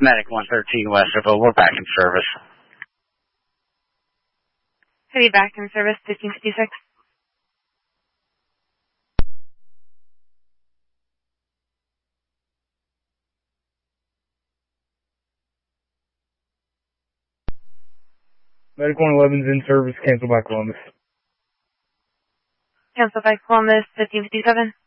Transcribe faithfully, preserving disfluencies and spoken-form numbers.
Medic one thirteen Westerville, we're back in service. Heavy back in service, fifteen fifty-six. Medic one eleven's in service, cancel by Columbus. Cancel by Columbus, fifteen fifty-seven.